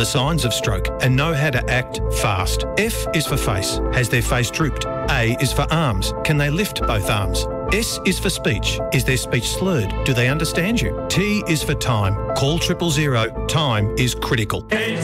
the signs of stroke and know how to act fast. F is for face. Has their face drooped? A is for arms. Can they lift both arms? S is for speech. Is their speech slurred? Do they understand you? T is for time. Call 000. Time is critical.